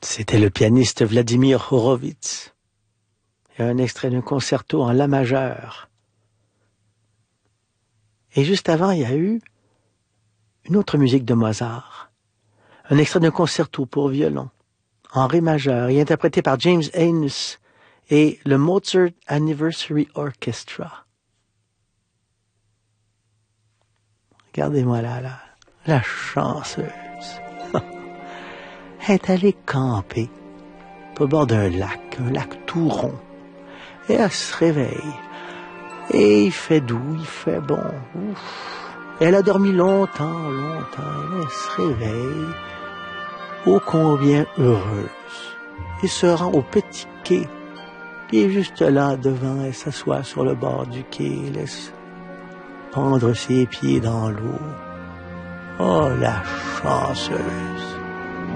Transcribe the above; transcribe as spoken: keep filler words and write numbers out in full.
C'était le pianiste Vladimir Horowitz. Et un extrait d'un concerto en la majeur. Et juste avant, il y a eu une autre musique de Mozart. Un extrait d'un concerto pour violon en ré majeur et interprété par James Haynes et le Mozart Anniversary Orchestra. Regardez-moi là, là, la chanceuse. Elle est allée camper au bord d'un lac, un lac tout rond. Et elle se réveille. Et il fait doux, il fait bon. Ouf. Et elle a dormi longtemps, longtemps. Et elle se réveille, ô combien heureuse. Et se rend au petit quai, qui est juste là devant. Elle s'assoit sur le bord du quai, laisse pendre ses pieds dans l'eau. Oh, la chanceuse!